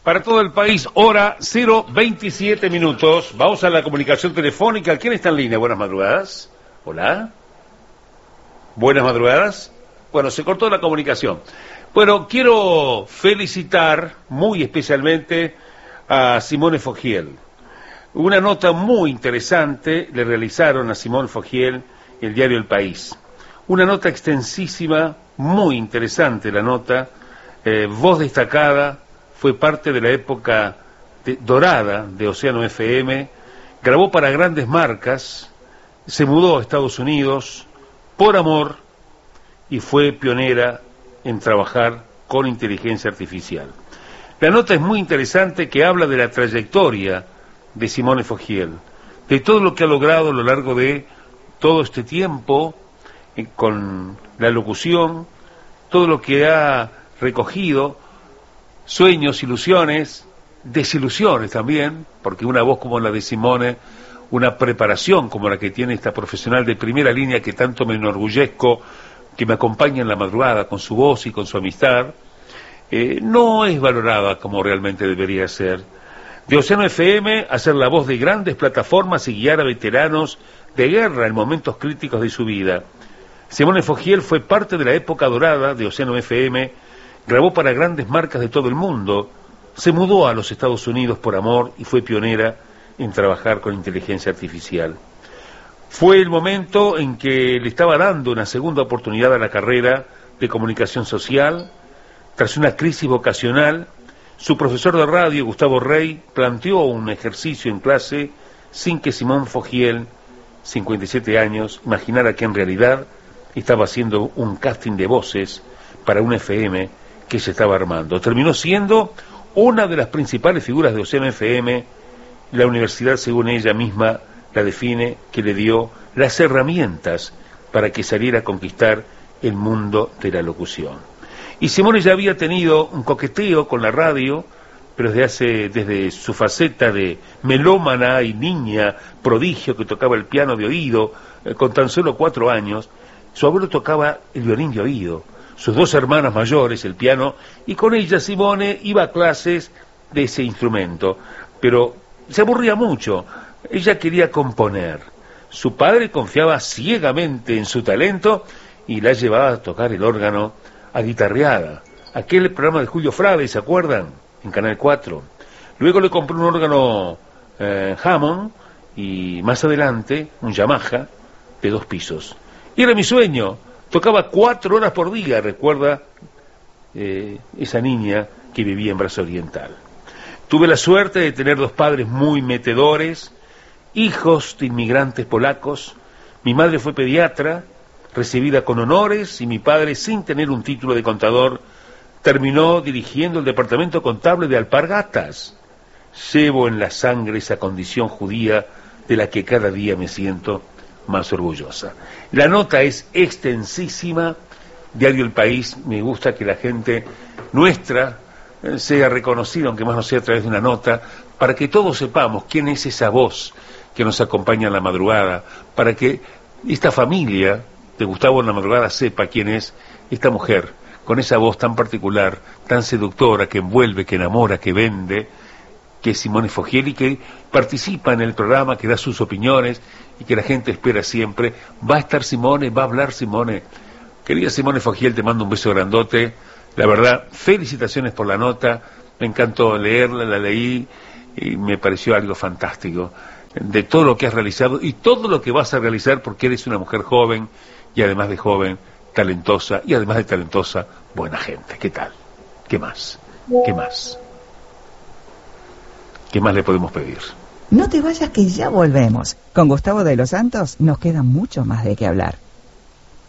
Para todo el país, hora 0:27 minutos. Vamos a la comunicación telefónica. ¿Quién está en línea? Buenas madrugadas. Hola. Buenas madrugadas. Bueno, se cortó la comunicación. Bueno, quiero felicitar muy especialmente a Simone Fogiel. Una nota muy interesante le realizaron a Simone Fogiel el diario El País. Una nota extensísima, muy interesante la nota, voz destacada, fue parte de la época dorada de Océano FM, grabó para grandes marcas, se mudó a Estados Unidos por amor y fue pionera en trabajar con inteligencia artificial. La nota es muy interesante, que habla de la trayectoria de Simone Fogiel, de todo lo que ha logrado a lo largo de todo este tiempo con la locución, todo lo que ha recogido, sueños, ilusiones, desilusiones también, porque una voz como la de Simone, una preparación como la que tiene esta profesional de primera línea que tanto me enorgullezco, que me acompaña en la madrugada con su voz y con su amistad, no es valorada como realmente debería ser. De Océano FM a ser la voz de grandes plataformas y guiar a veteranos de guerra en momentos críticos de su vida. Simone Fogiel fue parte de la época dorada de Océano FM, grabó para grandes marcas de todo el mundo, se mudó a los Estados Unidos por amor y fue pionera en trabajar con inteligencia artificial. Fue el momento en que le estaba dando una segunda oportunidad a la carrera de comunicación social. Tras una crisis vocacional, su profesor de radio, Gustavo Rey, planteó un ejercicio en clase sin que Simone Fogiel, 57 años, imaginara que en realidad estaba haciendo un casting de voces para un FM que se estaba armando. Terminó siendo una de las principales figuras de Océano FM. La universidad, según ella misma la define, que le dio las herramientas para que saliera a conquistar el mundo de la locución. Y Simone ya había tenido un coqueteo con la radio, pero desde su faceta de melómana y niña prodigio que tocaba el piano de oído, con tan solo 4 años. Su abuelo tocaba el violín de oído, sus 2 hermanas mayores el piano, y con ella Simone iba a clases de ese instrumento, pero se aburría mucho. Ella quería componer. Su padre confiaba ciegamente en su talento y la llevaba a tocar el órgano a guitarreada. Aquel programa de Julio Frade, ¿se acuerdan? En Canal 4. Luego le compró un órgano Hammond y más adelante un Yamaha de 2 pisos. Y era mi sueño. Tocaba 4 horas por día, recuerda esa niña que vivía en Brazo Oriental. Tuve la suerte de tener 2 padres muy metedores, hijos de inmigrantes polacos. Mi madre fue pediatra, recibida con honores, y mi padre, sin tener un título de contador, terminó dirigiendo el departamento contable de Alpargatas. Llevo en la sangre esa condición judía de la que cada día me siento más orgullosa. La nota es extensísima. Diario El País, me gusta que la gente nuestra sea reconocida, aunque más no sea a través de una nota, para que todos sepamos quién es esa voz que nos acompaña en la madrugada, para que esta familia de Gustavo en la madrugada sepa quién es esta mujer, con esa voz tan particular, tan seductora, que envuelve, que enamora, que vende, que es Simone Fogiel, y que participa en el programa, que da sus opiniones y que la gente espera siempre. Va a estar Simone, va a hablar Simone. Querida Simone Fogiel, te mando un beso grandote. La verdad, felicitaciones por la nota. Me encantó leerla, la leí y me pareció algo fantástico de todo lo que has realizado y todo lo que vas a realizar, porque eres una mujer joven y además de joven, talentosa, y además de talentosa, buena gente. ¿Qué tal? ¿Qué más? ¿Qué más? ¿Qué más le podemos pedir? No te vayas, que ya volvemos. Con Gustavo de los Santos nos queda mucho más de qué hablar.